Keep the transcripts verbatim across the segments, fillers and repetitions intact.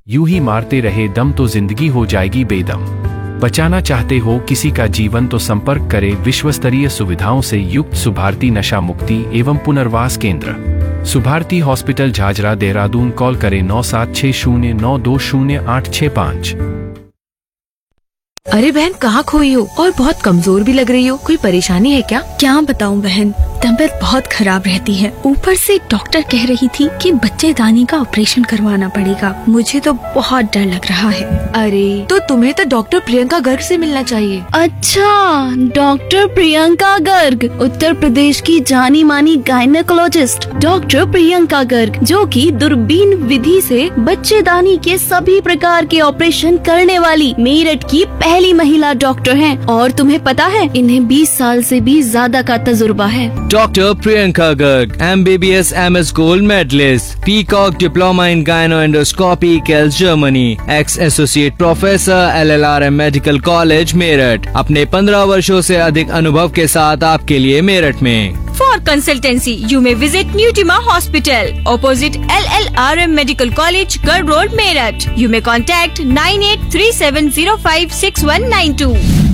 यूं ही मारते रहे दम तो जिंदगी हो जाएगी बेदम। बचाना चाहते हो किसी का जीवन तो संपर्क करें विश्वस्तरीय सुविधाओं से युक्त सुभारती नशा मुक्ति एवं पुनर्वास केंद्र, सुभारती हॉस्पिटल झाझरा देहरादून। कॉल करें नौ सात छह शून्य नौ दो शून्य आठ छह पाँच। अरे बहन, कहाँ खोई हो और बहुत कमजोर भी लग रही हो, कोई परेशानी है क्या? क्या बताऊं बहन, तबीयत बहुत खराब रहती है। ऊपर से डॉक्टर कह रही थी कि बच्चेदानी का ऑपरेशन करवाना पड़ेगा। मुझे तो बहुत डर लग रहा है। अरे तो तुम्हें तो डॉक्टर प्रियंका गर्ग से मिलना चाहिए। अच्छा, डॉक्टर प्रियंका गर्ग, उत्तर प्रदेश की जानी मानी गायनेकोलॉजिस्ट डॉक्टर प्रियंका गर्ग, जो कि दूरबीन विधि से बच्चेदानी के सभी प्रकार के ऑपरेशन करने वाली मेरठ की पहली महिला डॉक्टर हैं। और तुम्हें पता है, इन्हें बीस साल से भी ज्यादा का तजुर्बा है। Doctor Priyanka Garg, M B B S M S gold medallist, peacock diploma in गायनोएंडोस्कोपी, केल्स Germany, x associate professor, L L R M medical college Meerut. अपने पंद्रह वर्षों से अधिक अनुभव के साथ आपके लिए मेरठ में। For consultancy, you may visit Newtima Hospital, opposite L L R M Medical College, Garh Road, Meerut. You may contact nine eight three seven zero five six one nine two.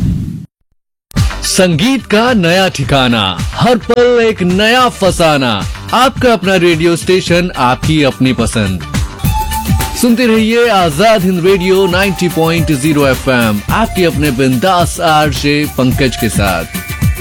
संगीत का नया ठिकाना, हर पल एक नया फसाना। आपका अपना रेडियो स्टेशन, आपकी अपनी पसंद। सुनते रहिए आजाद हिंद रेडियो नब्बे पॉइंट शून्य एफ एम, आपके अपने बिंदास आरजे पंकज के साथ।